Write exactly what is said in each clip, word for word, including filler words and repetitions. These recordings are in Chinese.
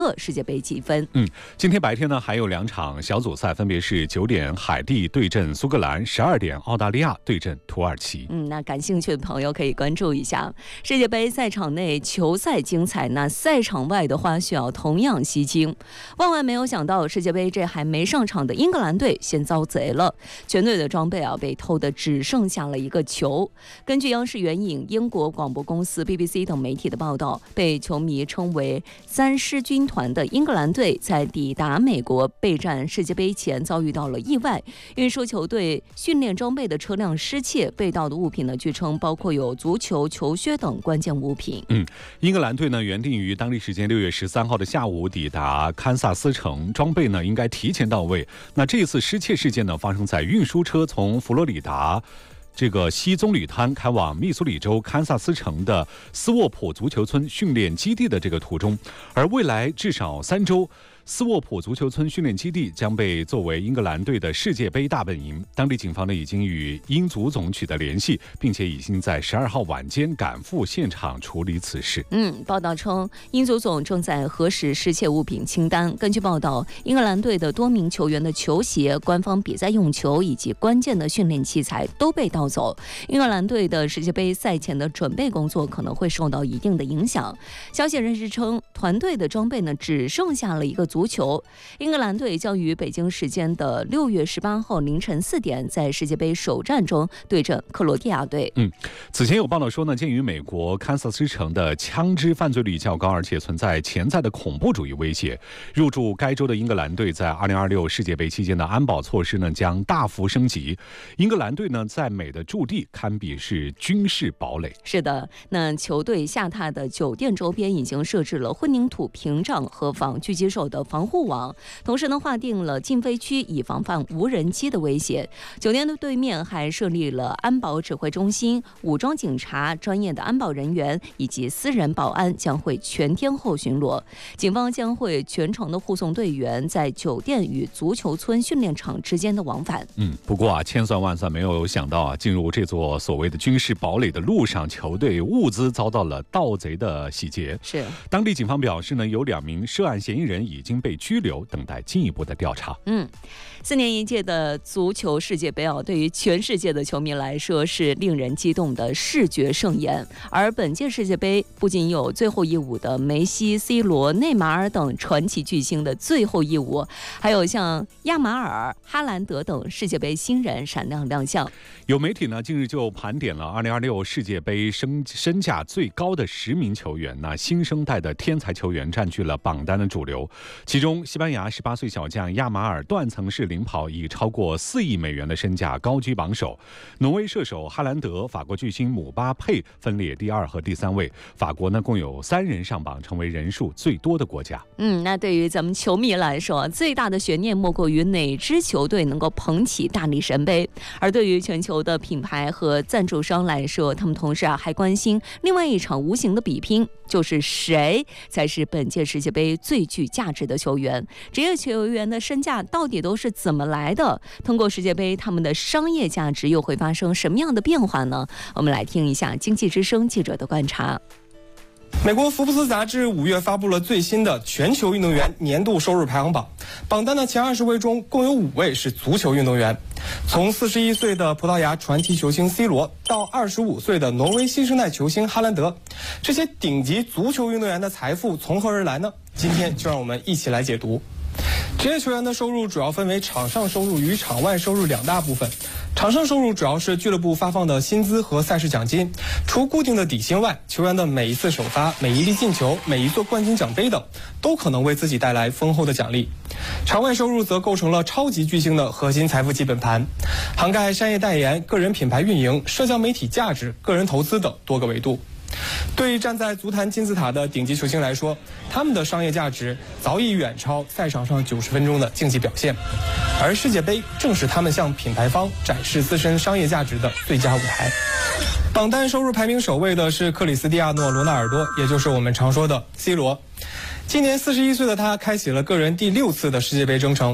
世界杯积分。 嗯，今天白天呢还有两场小组赛，分别是九点海地对阵苏格兰，十二点澳大利亚对阵土耳其。 嗯，那感兴趣的朋友可以关注一下。世界杯赛场内球赛精彩，那赛场外的花絮啊同样吸睛。万万没有想到，世界杯这还没上场的英格兰队先遭贼了，全队的装备啊被偷的只剩下了一个球。根据央视援引英国广播公司 B B C 等媒体的报道，被球迷称为三狮军团的英格兰队在抵达美国备战世界杯前遭遇到了意外，运输球队训练装备的车辆失窃，被盗的物品呢，据称包括有足球、球靴等关键物品。 嗯，英格兰队呢原定于当地时间六月十三号的下午抵达堪萨斯城，装备呢应该提前到位。那这一次失窃事件呢发生在运输车从佛罗里达这个西棕榈滩开往密苏里州堪萨斯城的斯沃普足球村训练基地的这个途中，而未来至少三周，斯沃普足球村训练基地将被作为英格兰队的世界杯大本营。当地警方呢已经与英足总取得联系，并且已经在十二号晚间赶赴现场处理此事。 嗯，报道称，英足总正在核实失窃物品清单。根据报道，英格兰队的多名球员的球鞋、官方比赛用球以及关键的训练器材都被盗走。英格兰队的世界杯赛前的准备工作可能会受到一定的影响。消息人士称，团队的装备呢只剩下了一个足球。英格兰队将于北京时间的六月十八号凌晨四点，在世界杯首战中对阵克罗地亚队。 嗯，此前有报道说呢，鉴于美国堪萨斯城的枪支犯罪率较高，而且存在潜在的恐怖主义威胁，入驻该州的英格兰队在二零二六世界杯期间的安保措施呢将大幅升级。英格兰队呢在美的驻地堪比是军事堡垒。 是的，那球队下榻的酒店周边已经设置了混凝土屏障和防狙击手的防护网，同时呢划定了禁飞区，以防范无人机的威胁。酒店的对面还设立了安保指挥中心，武装警察、专业的安保人员以及私人保安将会全天候巡逻。警方将会全程的护送队员在酒店与足球村训练场之间的往返。 嗯，不过啊，千算万算没有想到啊，进入这座所谓的军事堡垒的路上，球队物资遭到了盗贼的洗劫。 是， 当地警方表示呢，有两名涉案嫌疑人已经被拘留，等待进一步的调查。 嗯，四年一届的足球世界杯啊，对于全世界的球迷来说是令人激动的视觉盛宴。而本届世界杯不仅有最后一舞的梅西、C 罗、内马尔等传奇巨星的最后一舞，还有像亚马尔、哈兰德等世界杯新人闪亮亮相。 有媒体呢近日就盘点了二零二六世界杯身身价最高的十名球员，那新生代的天才球员占据了榜单的主流。其中，西班牙十八岁小将亚马尔断层式领跑，以超过四亿美元的身价高居榜首。挪威射手哈兰德、法国巨星姆巴佩分列第二和第三位。法国呢共有三人上榜，成为人数最多的国家。 嗯，那对于咱们球迷来说，最大的悬念莫过于哪支球队能够捧起大力神杯。而对于全球的品牌和赞助商来说，他们同时啊还关心另外一场无形的比拼，就是谁才是本届世界杯最具价值的球员。职业球员的身价到底都是怎么来的？通过世界杯，他们的商业价值又会发生什么样的变化呢？我们来听一下经济之声记者的观察。 美国福布斯杂志五月发布了最新的全球运动员年度收入排行榜，榜单的前二十位中共有五位是足球运动员。从四十一岁的葡萄牙传奇球星 C 罗到二十五岁的挪威新生代球星哈兰德，这些顶级足球运动员的财富从何而来呢？今天就让我们一起来解读。职业球员的收入主要分为场上收入与场外收入两大部分。场上收入主要是俱乐部发放的薪资和赛事奖金，除固定的底薪外，球员的每一次首发、每一粒进球、每一座冠军奖杯等，都可能为自己带来丰厚的奖励。场外收入则构成了超级巨星的核心财富基本盘，涵盖商业代言、个人品牌运营、社交媒体价值、个人投资等多个维度。对于站在足坛金字塔的顶级球星来说，他们的商业价值早已远超赛场上九十分钟的竞技表现，而世界杯正是他们向品牌方展示自身商业价值的最佳舞台。榜单收入排名首位的是克里斯蒂亚诺·罗纳尔多，也就是我们常说的 C 罗。今年四十一岁的他开启了个人第六次的世界杯征程。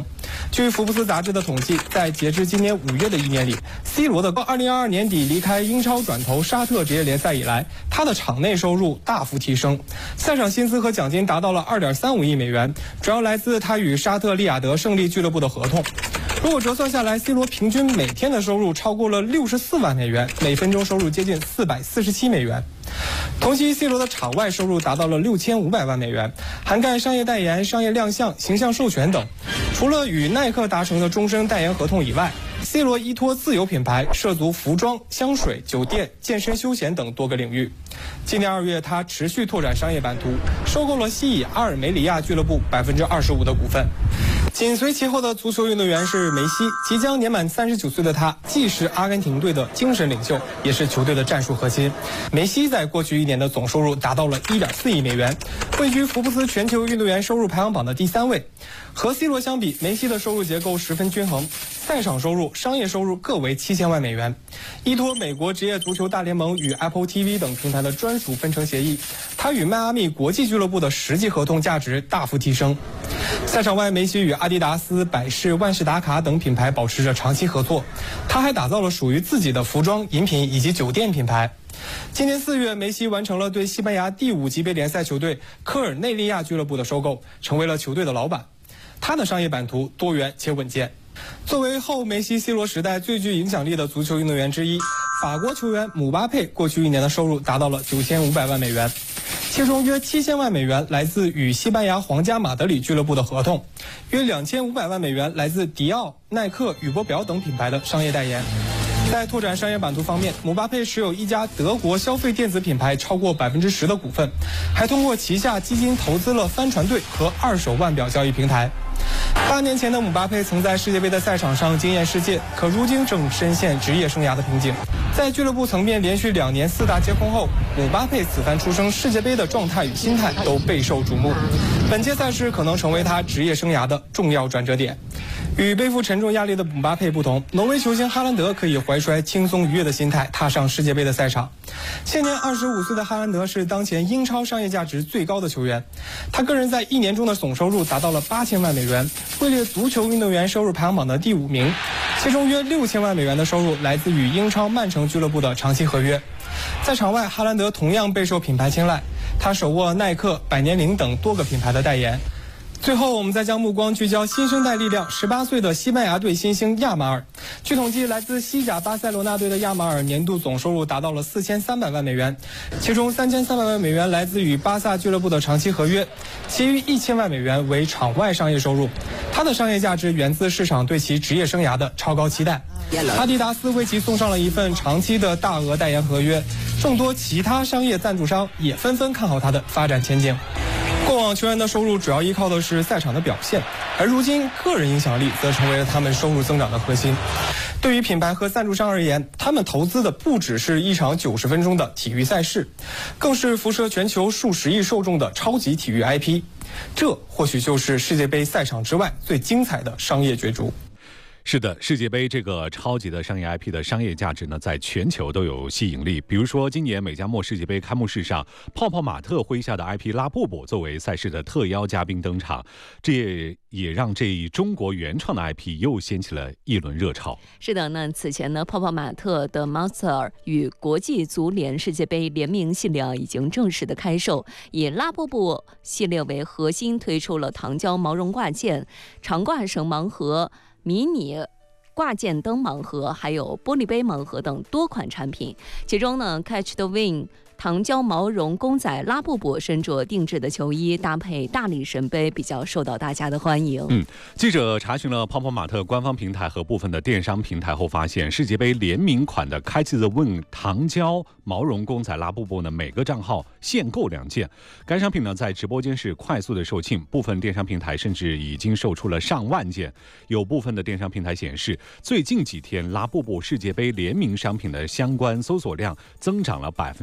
据福布斯杂志的统计，在截至今年五月的一年里 ，C 罗的二零二二年底离开英超转投沙特职业联赛以来，他的场内收入大幅提升，赛场薪资和奖金达到了二点三五亿美元，主要来自他与沙特利雅得胜利俱乐部的合同。如果折算下来 ，C 罗平均每天的收入超过了六十四万美元，每分钟收入接近四百四十七美元。同期 ，C 罗的场外收入达到了六千五百万美元，涵盖商业代言、商业亮相、形象授权等。除了与耐克达成的终身代言合同以外，C 罗依托自有品牌涉足服装、香水、酒店、健身休闲等多个领域。今年二月，他持续拓展商业版图，收购了西乙阿尔梅里亚俱乐部百分之二十五的股份。紧随其后的足球运动员是梅西，即将年满三十九岁的他，既是阿根廷队的精神领袖，也是球队的战术核心。梅西在过去一年的总收入达到了一点四亿美元，位居福布斯全球运动员收入排行榜的第三位。和 C 罗相比，梅西的收入结构十分均衡，赛场收入、商业收入各为七千万美元。依托美国职业足球大联盟与 Apple T V 等平台的专属分成协议，他与迈阿密国际俱乐部的实际合同价值大幅提升。赛场外，梅西与阿迪达斯、百事、万事达卡等品牌保持着长期合作，他还打造了属于自己的服装、饮品以及酒店品牌。今年四月，梅西完成了对西班牙第五级别联赛球队科尔内利亚俱乐部的收购，成为了球队的老板。他的商业版图多元且稳健。作为后梅西 C 罗时代最具影响力的足球运动员之一，法国球员姆巴佩过去一年的收入达到了九千五百万美元，其中约七千万美元来自与西班牙皇家马德里俱乐部的合同，约两千五百万美元来自迪奥、耐克、宇舶表等品牌的商业代言。在拓展商业版图方面，姆巴佩持有一家德国消费电子品牌超过百分之十的股份，还通过旗下基金投资了帆船队和二手腕表交易平台。八年前的姆巴佩曾在世界杯的赛场上惊艳世界，可如今正深陷职业生涯的瓶颈。在俱乐部层面连续两年四大皆空后，姆巴佩此番出生世界杯的状态与心态都备受瞩目。本届赛事可能成为他职业生涯的重要转折点。与背负沉重压力的姆巴佩不同，挪威球星哈兰德可以怀揣轻松愉悦的心态踏上世界杯的赛场。现年二十五岁的哈兰德是当前英超商业价值最高的球员，他个人在一年中的总收入达到了八千万美元，位列足球运动员收入排行榜的第五名，其中约六千万美元的收入来自与英超曼城俱乐部的长期合约。在场外，哈兰德同样备受品牌青睐，他手握耐克、百年灵等多个品牌的代言。最后，我们再将目光聚焦新生代力量，十八岁的西班牙队新星亚马尔。据统计，来自西甲巴塞罗那队的亚马尔年度总收入达到了四千三百万美元，其中三千三百万美元来自与巴萨俱乐部的长期合约，其余一千万美元为场外商业收入。他的商业价值源自市场对其职业生涯的超高期待。阿迪达斯为其送上了一份长期的大额代言合约，众多其他商业赞助商也纷纷看好他的发展前景。过往球员的收入主要依靠的是赛场的表现，而如今个人影响力则成为了他们收入增长的核心。对于品牌和赞助商而言，他们投资的不只是一场九十分钟的体育赛事，更是辐射全球数十亿受众的超级体育 I P。这或许就是世界杯赛场之外最精彩的商业角逐。 是的，世界杯这个超级的商业 I P 的商业价值呢，在全球都有吸引力。比如说，今年美加墨世界杯开幕式上，泡泡玛特麾下的 I P 拉布布作为赛事的特邀嘉宾登场，这也也让这一中国原创的 I P 又掀起了一轮热潮。 是的，那此前呢，泡泡玛特的 Monster 与国际足联世界杯联名系列已经正式的开售，以拉布布系列为核心，推出了糖胶毛绒挂件、长挂绳盲盒、迷你挂件灯盲盒，还有玻璃杯盲盒等多款产品。其中呢 Catch the Win 糖胶毛绒公仔拉布布身着定制的球衣，搭配大力神杯，比较受到大家的欢迎。 嗯，记者查询了泡泡玛特官方平台和部分的电商平台后发现，世界杯联名款的 Catch the Win 糖胶毛绒公仔拉布布呢，每个账号限购两件。该商品呢，在直播间是快速的售罄，部分电商平台甚至已经售出了上万件。有部分的电商平台显示，最近几天拉布布世界杯联名商品的相关搜索量增长了百分之三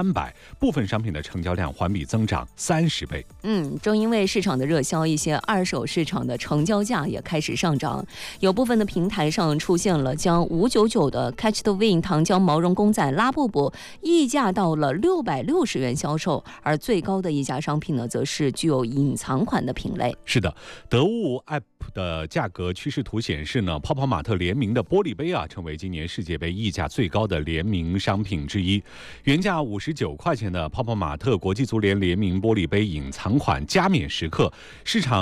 三百，部分商品的成交量环比增长三十倍。 嗯，正因为市场的热销，一些二手市场的成交价也开始上涨。有部分的平台上出现了将五九九的 Catch the Win 糖浆毛绒公仔拉布布溢价到了六百六十元销售，而最高的一家商品呢，则是具有隐藏款的品类。 是的，得物 App 的价格趋势图显示呢，泡泡玛特联名的玻璃杯啊，成为今年世界杯溢价最高的联名商品之一。原价五十九块钱的泡泡玛特国际足联联名玻璃杯隐藏款加冕时刻，市场